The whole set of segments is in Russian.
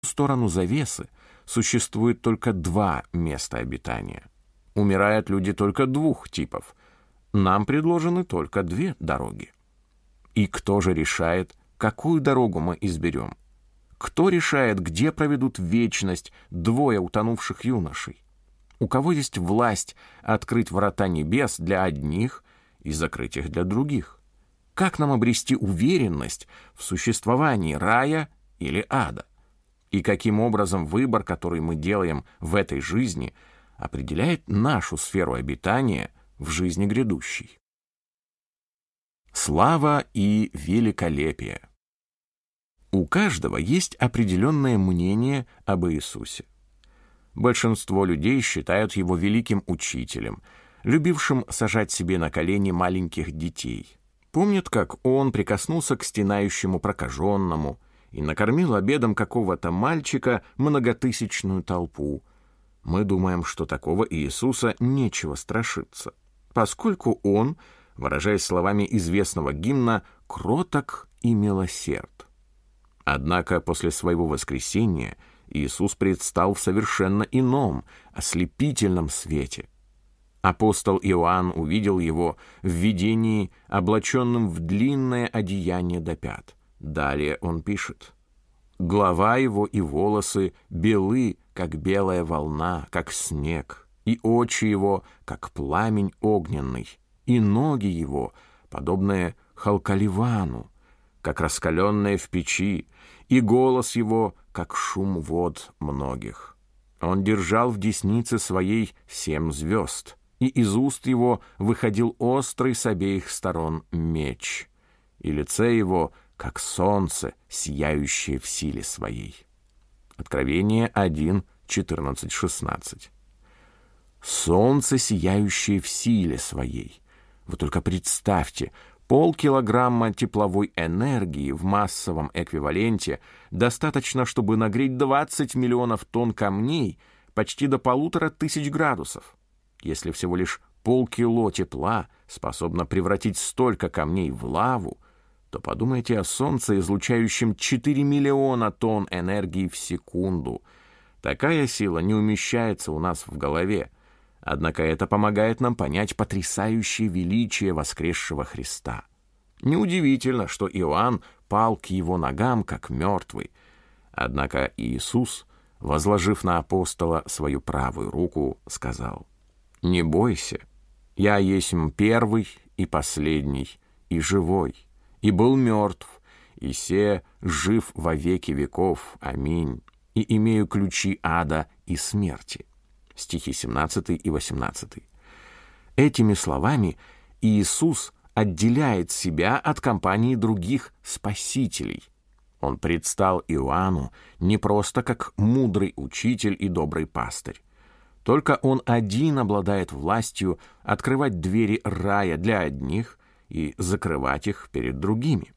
сторону завесы существует только два места обитания. Умирают люди только двух типов. Нам предложены только две дороги. И кто же решает, какую дорогу мы изберем? Кто решает, где проведут вечность двое утонувших юношей? У кого есть власть открыть врата небес для одних и закрыть их для других? Как нам обрести уверенность в существовании рая или ада? И каким образом выбор, который мы делаем в этой жизни, определяет нашу сферу обитания в жизни грядущей? Слава и великолепие. У каждого есть определенное мнение об Иисусе. Большинство людей считают его великим учителем, любившим сажать себе на колени маленьких детей. Помнят, как он прикоснулся к стенающему прокаженному и накормил обедом какого-то мальчика многотысячную толпу. Мы думаем, что такого Иисуса нечего страшиться, поскольку он, выражаясь словами известного гимна, кроток и милосерд. Однако после своего воскресения Иисус предстал в совершенно ином, ослепительном свете. Апостол Иоанн увидел его в видении, облаченным в длинное одеяние до пят. Далее он пишет: «Голова его и волосы белы, как белая волна, как снег, и очи его, как пламень огненный, и ноги его, подобные халкаливану, как раскаленные в печи, и голос его, как шум вод многих. Он держал в деснице своей 7 звезд, и из уст его выходил острый с обеих сторон меч, и лице его, как солнце, сияющее в силе своей». Откровение 1, 14, 16. Солнце, сияющее в силе своей. Вы только представьте, полкилограмма тепловой энергии в массовом эквиваленте достаточно, чтобы нагреть 20 миллионов тонн камней почти до 1500 градусов. Если всего лишь полкило тепла способно превратить столько камней в лаву, то подумайте о Солнце, излучающем 4 миллиона тонн энергии в секунду. Такая сила не умещается у нас в голове. Однако это помогает нам понять потрясающее величие воскресшего Христа. Неудивительно, что Иоанн пал к его ногам, как мертвый. Однако Иисус, возложив на апостола свою правую руку, сказал: «Не бойся, я есмь первый и последний, и живой, и был мертв, и се жив во веки веков. Аминь. И имею ключи ада и смерти». Стихи 17 и 18. Этими словами Иисус отделяет себя от компании других спасителей. Он предстал Иоанну не просто как мудрый учитель и добрый пастырь. Только он один обладает властью открывать двери рая для одних и закрывать их перед другими.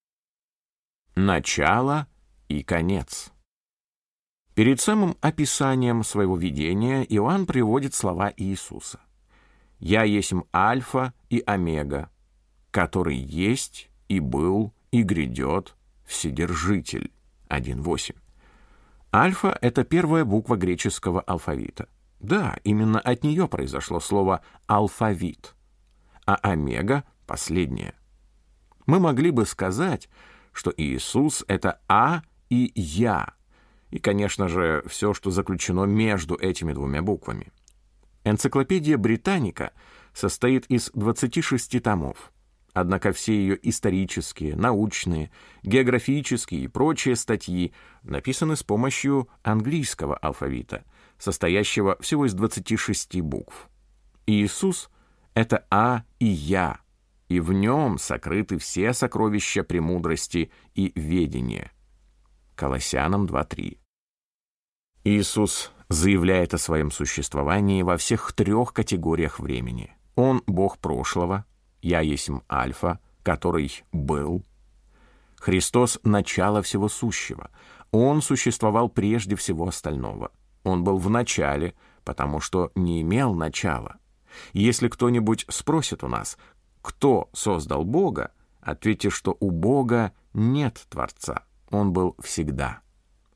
Начало и конец. Перед самым описанием своего видения Иоанн приводит слова Иисуса: «Я есмь Альфа и Омега, который есть и был и грядет, Вседержитель». 1.8. Альфа — это первая буква греческого алфавита. Да, именно от нее произошло слово «алфавит», а Омега — последняя. Мы могли бы сказать, что Иисус — это А и Я, и, конечно же, все, что заключено между этими двумя буквами. Энциклопедия Британика состоит из 26 томов, однако все ее исторические, научные, географические и прочие статьи написаны с помощью английского алфавита, состоящего всего из 26 букв. Иисус — это А и Я, и в нем сокрыты все сокровища премудрости и ведения. Колоссянам 2.3. Иисус заявляет о своем существовании во всех 3 категориях времени. Он — Бог прошлого, «Я есмь Альфа», который был. Христос — начало всего сущего. Он существовал прежде всего остального. Он был в начале, потому что не имел начала. Если кто-нибудь спросит у нас, кто создал Бога, ответьте, что у Бога нет Творца. Он был всегда.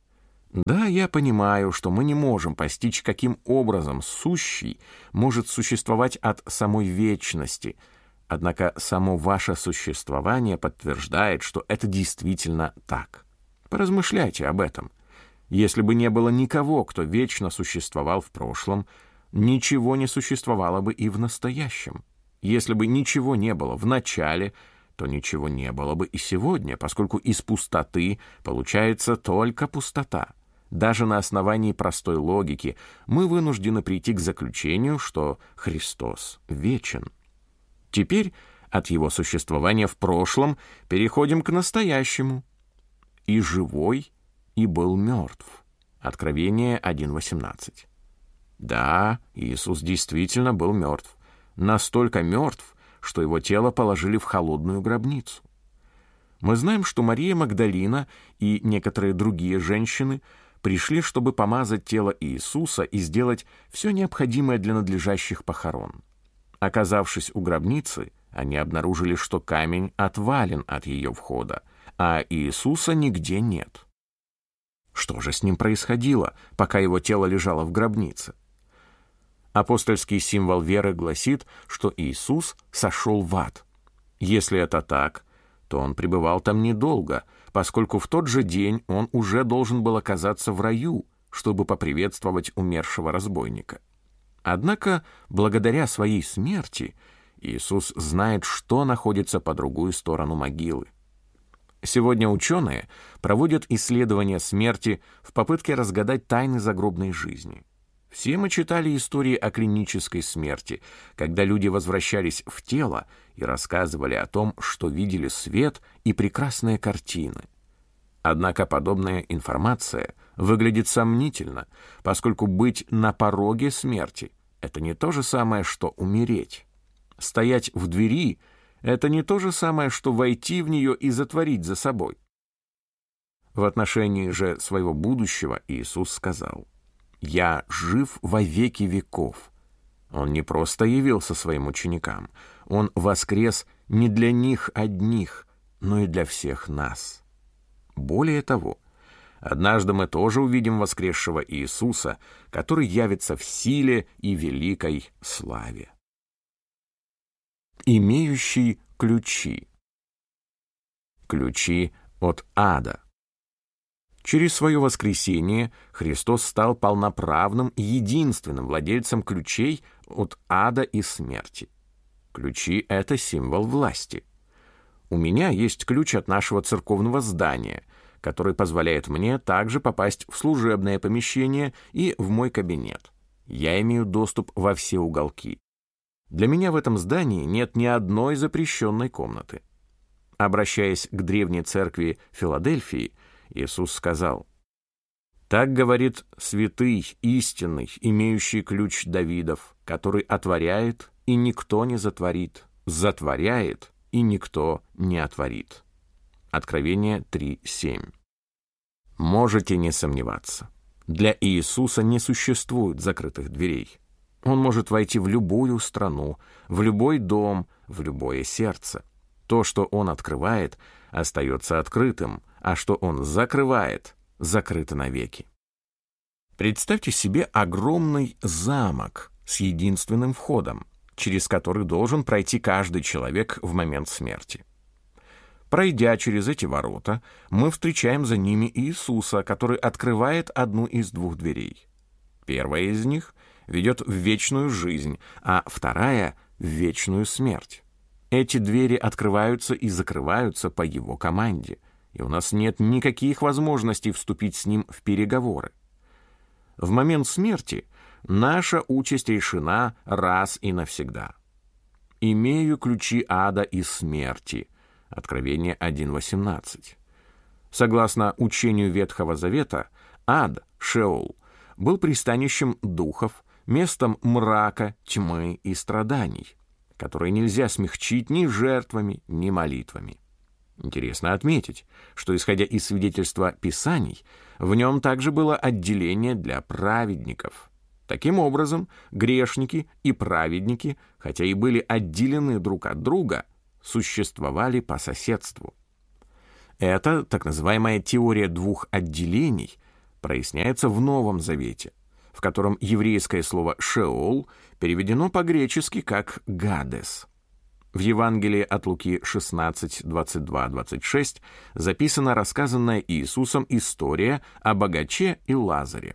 Да, я понимаю, что мы не можем постичь, каким образом сущий может существовать от самой вечности, однако само ваше существование подтверждает, что это действительно так. Поразмышляйте об этом. Если бы не было никого, кто вечно существовал в прошлом, ничего не существовало бы и в настоящем. Если бы ничего не было в начале, то ничего не было бы и сегодня, поскольку из пустоты получается только пустота. Даже на основании простой логики мы вынуждены прийти к заключению, что Христос вечен. Теперь от его существования в прошлом переходим к настоящему. «И живой, и был мертв». Откровение 1:18. Да, Иисус действительно был мертв. Настолько мертв, что его тело положили в холодную гробницу. Мы знаем, что Мария Магдалина и некоторые другие женщины пришли, чтобы помазать тело Иисуса и сделать все необходимое для надлежащих похорон. Оказавшись у гробницы, они обнаружили, что камень отвален от ее входа, а Иисуса нигде нет. Что же с ним происходило, пока его тело лежало в гробнице? Апостольский символ веры гласит, что Иисус сошел в ад. Если это так, то он пребывал там недолго, поскольку в тот же день он уже должен был оказаться в раю, чтобы поприветствовать умершего разбойника. Однако, благодаря своей смерти, Иисус знает, что находится по другую сторону могилы. Сегодня ученые проводят исследования смерти в попытке разгадать тайны загробной жизни. Все мы читали истории о клинической смерти, когда люди возвращались в тело и рассказывали о том, что видели свет и прекрасные картины. Однако подобная информация выглядит сомнительно, поскольку быть на пороге смерти — это не то же самое, что умереть. Стоять в двери — это не то же самое, что войти в нее и затворить за собой. В отношении же своего будущего Иисус сказал: «Я жив во веки веков». Он не просто явился своим ученикам, Он воскрес не для них одних, но и для всех нас. Более того, однажды мы тоже увидим воскресшего Иисуса, который явится в силе и великой славе. Имеющий ключи. Ключи от ада. Через свое воскресение Христос стал полноправным и единственным владельцем ключей от ада и смерти. Ключи — это символ власти. У меня есть ключ от нашего церковного здания, который позволяет мне также попасть в служебное помещение и в мой кабинет. Я имею доступ во все уголки. Для меня в этом здании нет ни одной запрещенной комнаты. Обращаясь к древней церкви Филадельфии, Иисус сказал: «Так говорит святый, истинный, имеющий ключ Давидов, который отворяет, и никто не затворит, затворяет, и никто не отворит». Откровение 3:7. Можете не сомневаться. Для Иисуса не существует закрытых дверей. Он может войти в любую страну, в любой дом, в любое сердце. То, что Он открывает, остается открытым, а что Он закрывает, закрыто навеки. Представьте себе огромный замок с единственным входом, через который должен пройти каждый человек в момент смерти. Пройдя через эти ворота, мы встречаем за ними Иисуса, который открывает одну из двух дверей. Первая из них ведет в вечную жизнь, а вторая — в вечную смерть. Эти двери открываются и закрываются по Его команде, и у нас нет никаких возможностей вступить с Ним в переговоры. В момент смерти наша участь решена раз и навсегда. «Имею ключи ада и смерти» Откровение 1:18. Согласно учению Ветхого Завета, ад, Шеол, был пристанищем духов, местом мрака, тьмы и страданий, которые нельзя смягчить ни жертвами, ни молитвами. Интересно отметить, что, исходя из свидетельства Писаний, в нем также было отделение для праведников. Таким образом, грешники и праведники, хотя и были отделены друг от друга, существовали по соседству. Эта так называемая теория двух отделений проясняется в Новом Завете, в котором еврейское слово «шеол» переведено по-гречески как «гадес». В Евангелии от Луки 16, 22, 26 записана рассказанная Иисусом история о богаче и Лазаре.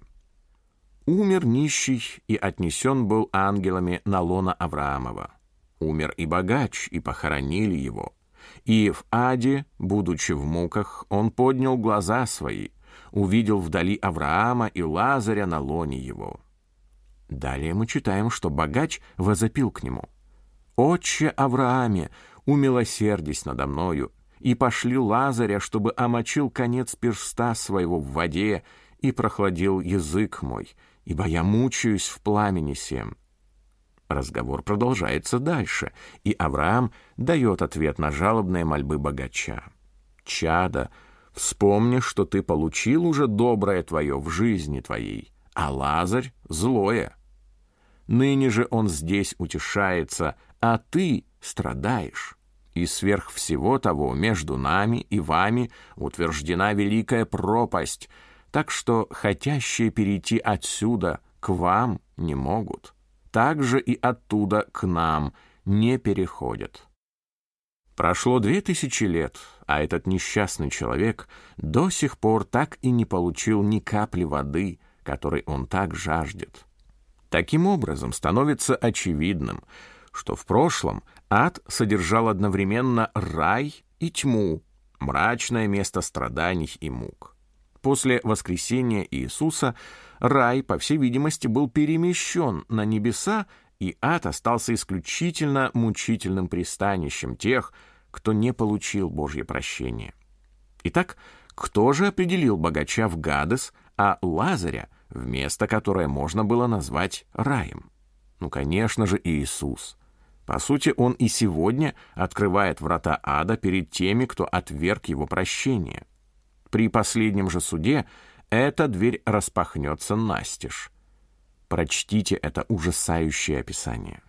«Умер нищий и отнесен был ангелами на лоно Авраамова. Умер и богач, и похоронили его. И в аде, будучи в муках, он поднял глаза свои, увидел вдали Авраама и Лазаря на лоне его». Далее мы читаем, что богач возопил к нему: «Отче Аврааме, умилосердись надо мною, и пошли Лазаря, чтобы омочил конец перста своего в воде и прохладил язык мой, ибо я мучаюсь в пламени сем». Разговор продолжается дальше, и Авраам дает ответ на жалобные мольбы богача. «Чадо, вспомни, что ты получил уже доброе твое в жизни твоей, а Лазарь — злое. Ныне же он здесь утешается, а ты страдаешь. И сверх всего того между нами и вами утверждена великая пропасть, так что хотящие перейти отсюда к вам не могут, так же и оттуда к нам не переходят». Прошло 2000 лет, а этот несчастный человек до сих пор так и не получил ни капли воды, которой он так жаждет. Таким образом, становится очевидным, что в прошлом ад содержал одновременно рай и тьму, мрачное место страданий и мук. После воскресения Иисуса рай, по всей видимости, был перемещен на небеса, и ад остался исключительно мучительным пристанищем тех, кто не получил Божье прощение. Итак, кто же определил богача в Гадес, а Лазаря в место, которое можно было назвать раем? Ну, конечно же, Иисус. По сути, он и сегодня открывает врата ада перед теми, кто отверг его прощение. При последнем же суде эта дверь распахнется настежь. Прочтите это ужасающее описание.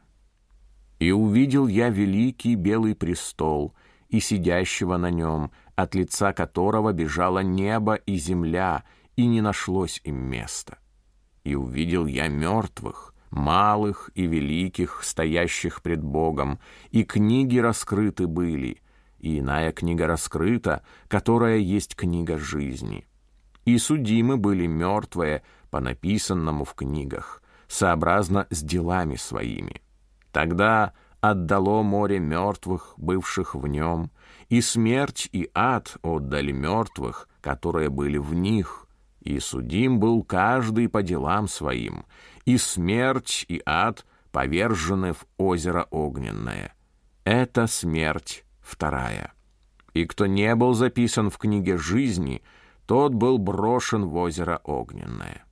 «И увидел я великий белый престол, и сидящего на нем, от лица которого бежало небо и земля, и не нашлось им места. И увидел я мертвых, малых и великих, стоящих пред Богом, и книги раскрыты были, и иная книга раскрыта, которая есть книга жизни. И судимы были мертвые по написанному в книгах, сообразно с делами своими. Тогда отдало море мертвых, бывших в нем, и смерть и ад отдали мертвых, которые были в них, и судим был каждый по делам своим, и смерть и ад повержены в озеро огненное. Это смерть вторая. И кто не был записан в книге жизни, тот был брошен в озеро огненное».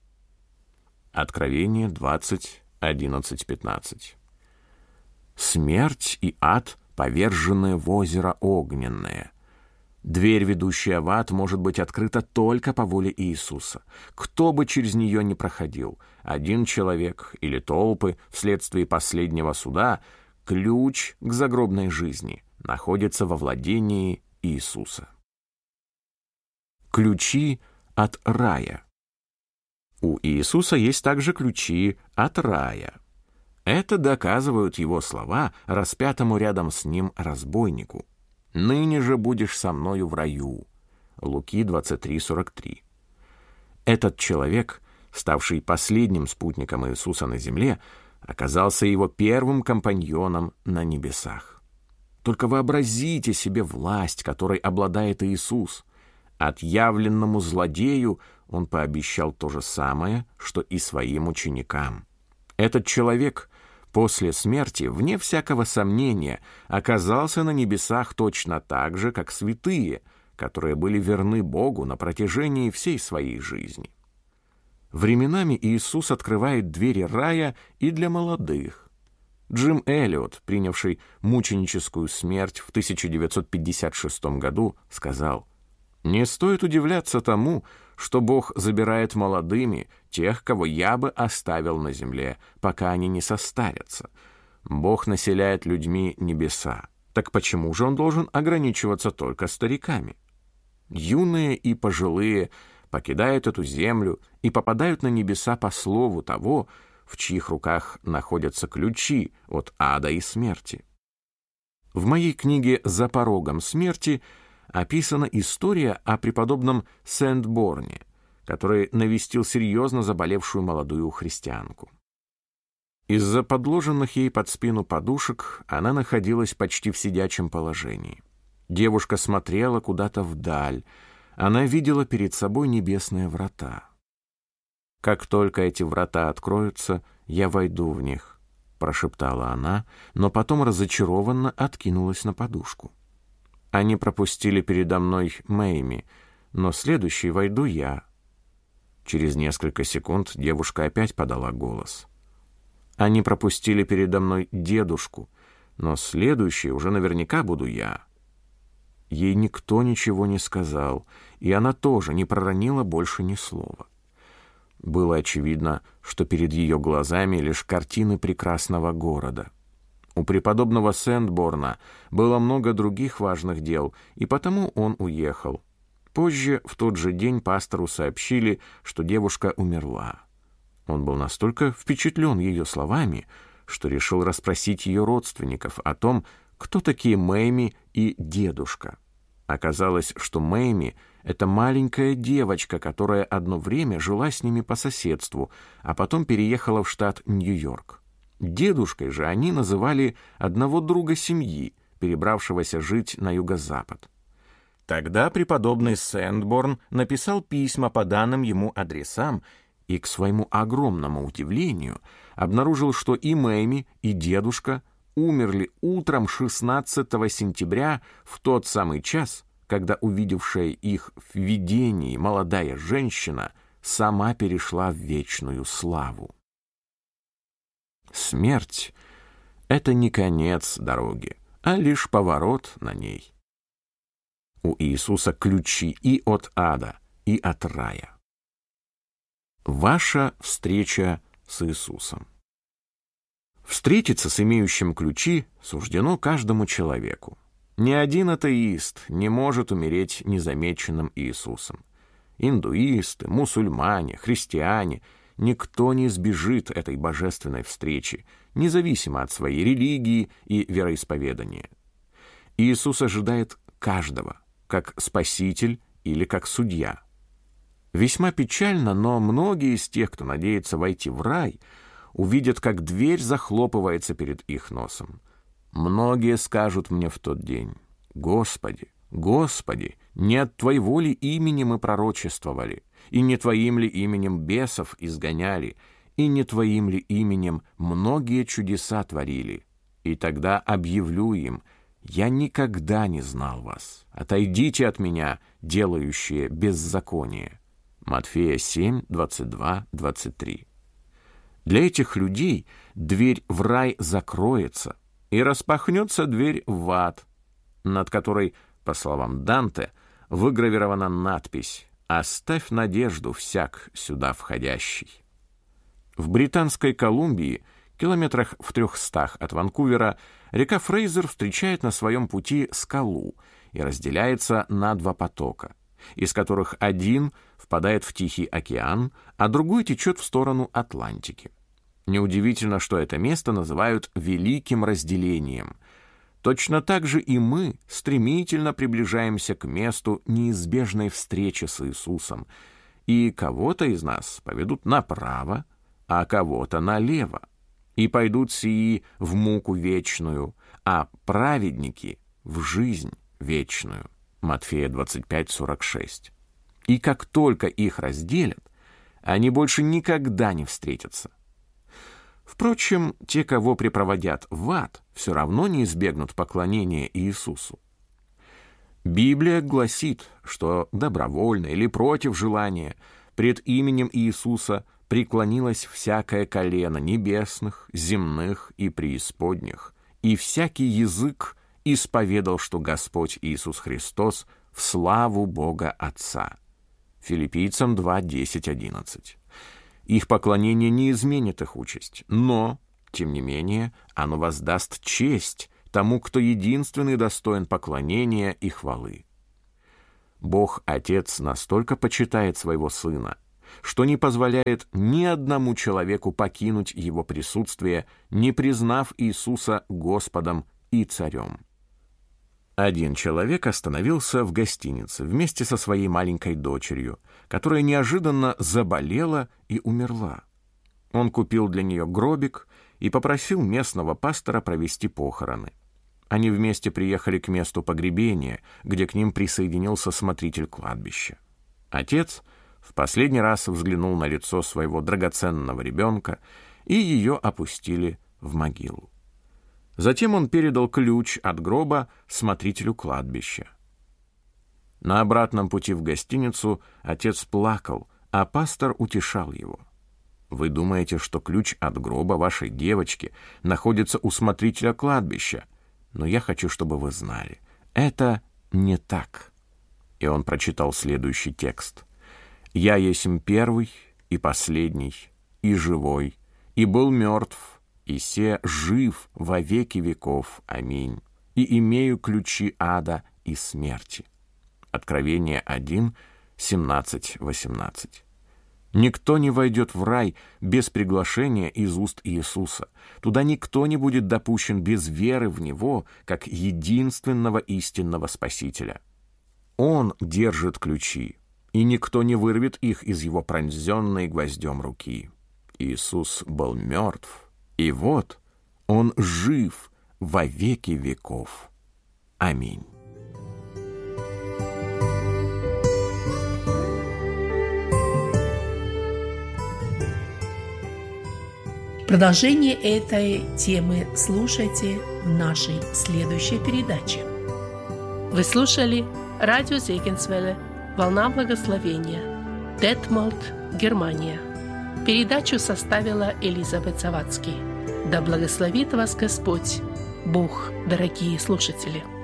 Откровение 20, 11, 15. Смерть и ад повержены в озеро огненное. Дверь, ведущая в ад, может быть открыта только по воле Иисуса. Кто бы через нее ни проходил, один человек или толпы, вследствие последнего суда, ключ к загробной жизни находится во владении Иисуса. Ключи от рая. У Иисуса есть также ключи от рая. Это доказывают его слова распятому рядом с ним разбойнику: «Ныне же будешь со мною в раю». Луки 23:43. Этот человек, ставший последним спутником Иисуса на земле, оказался его первым компаньоном на небесах. Только вообразите себе власть, которой обладает Иисус. Отъявленному злодею он пообещал то же самое, что и своим ученикам. Этот человек после смерти, вне всякого сомнения, оказался на небесах точно так же, как святые, которые были верны Богу на протяжении всей своей жизни. Временами Иисус открывает двери рая и для молодых. Джим Эллиот, принявший мученическую смерть в 1956 году, сказал: «Не стоит удивляться тому, что Бог забирает молодыми тех, кого я бы оставил на земле, пока они не состарятся. Бог населяет людьми небеса. Так почему же Он должен ограничиваться только стариками? Юные и пожилые покидают эту землю и попадают на небеса по слову того, в чьих руках находятся ключи от ада и смерти. В моей книге «За порогом смерти» описана история о преподобном Сэндборне, который навестил серьезно заболевшую молодую христианку. Из-за подложенных ей под спину подушек она находилась почти в сидячем положении. Девушка смотрела куда-то вдаль, она видела перед собой небесные врата. «Как только эти врата откроются, я войду в них», — прошептала она, но потом разочарованно откинулась на подушку. «Они пропустили передо мной Мэйми, но следующий войду я». Через несколько секунд девушка опять подала голос. «Они пропустили передо мной дедушку, но следующий уже наверняка буду я». Ей никто ничего не сказал, и она тоже не проронила больше ни слова. Было очевидно, что перед ее глазами лишь картины прекрасного города. У преподобного Сэндборна было много других важных дел, и потому он уехал. Позже, в тот же день, пастору сообщили, что девушка умерла. Он был настолько впечатлен ее словами, что решил расспросить ее родственников о том, кто такие Мэйми и дедушка. Оказалось, что Мэйми — это маленькая девочка, которая одно время жила с ними по соседству, а потом переехала в штат Нью-Йорк. Дедушкой же они называли одного друга семьи, перебравшегося жить на юго-запад. Тогда преподобный Сэндборн написал письма по данным ему адресам и, к своему огромному удивлению, обнаружил, что и Мэйми, и дедушка умерли утром 16 сентября в тот самый час, когда увидевшая их в видении молодая женщина сама перешла в вечную славу. Смерть — это не конец дороги, а лишь поворот на ней. У Иисуса ключи и от ада, и от рая. Ваша встреча с Иисусом. Встретиться с имеющим ключи суждено каждому человеку. Ни один атеист не может умереть незамеченным Иисусом. Индуисты, мусульмане, христиане — никто не избежит этой божественной встречи, независимо от своей религии и вероисповедания. Иисус ожидает каждого, как Спаситель или как Судья. Весьма печально, но многие из тех, кто надеется войти в рай, увидят, как дверь захлопывается перед их носом. Многие скажут мне в тот день: «Господи, Господи, не от Твоего ли имени мы пророчествовали, и не Твоим ли именем бесов изгоняли, и не Твоим ли именем многие чудеса творили?» И тогда объявлю им: «Я никогда не знал вас. Отойдите от меня, делающие беззаконие». Матфея 7, 22, 23. Для этих людей дверь в рай закроется, и распахнется дверь в ад, над которой, по словам Данте, выгравирована надпись «Оставь надежду всяк сюда входящий». В Британской Колумбии, километрах в 300 от Ванкувера, река Фрейзер встречает на своем пути скалу и разделяется на два потока, из которых один впадает в Тихий океан, а другой течет в сторону Атлантики. Неудивительно, что это место называют «великим разделением». Точно так же и мы стремительно приближаемся к месту неизбежной встречи с Иисусом, и кого-то из нас поведут направо, а кого-то налево, и пойдут сии в муку вечную, а праведники — в жизнь вечную. Матфея 25:46. И как только их разделят, они больше никогда не встретятся. Впрочем, те, кого припроводят в ад, все равно не избегнут поклонения Иисусу. Библия гласит, что добровольно или против желания пред именем Иисуса преклонилось всякое колено небесных, земных и преисподних, и всякий язык исповедал, что Господь Иисус Христос в славу Бога Отца. Филиппийцам 2, 10, 11. Их поклонение не изменит их участь, но, тем не менее, оно воздаст честь тому, кто единственный достоин поклонения и хвалы. Бог Отец настолько почитает своего Сына, что не позволяет ни одному человеку покинуть Его присутствие, не признав Иисуса Господом и Царем. Один человек остановился в гостинице вместе со своей маленькой дочерью, которая неожиданно заболела и умерла. Он купил для нее гробик и попросил местного пастора провести похороны. Они вместе приехали к месту погребения, где к ним присоединился смотритель кладбища. Отец в последний раз взглянул на лицо своего драгоценного ребенка, и ее опустили в могилу. Затем он передал ключ от гроба смотрителю кладбища. На обратном пути в гостиницу отец плакал, а пастор утешал его. «Вы думаете, что ключ от гроба вашей девочки находится у смотрителя кладбища? Но я хочу, чтобы вы знали, это не так». И он прочитал следующий текст. «Я есмь первый и последний, и живой, и был мертв, и се жив во веки веков. Аминь. И имею ключи ада и смерти». Откровение 1, 17-18. Никто не войдет в рай без приглашения из уст Иисуса. Туда никто не будет допущен без веры в Него, как единственного истинного Спасителя. Он держит ключи, и никто не вырвет их из Его пронзенной гвоздем руки. Иисус был мертв, и вот Он жив во веки веков. Аминь. Продолжение этой темы слушайте в нашей следующей передаче. Вы слушали радио Зегенсвелле «Волна благословения», Детмолд, Германия. Передачу составила Элизабет Завадский. Да благословит вас Господь, Бог, дорогие слушатели!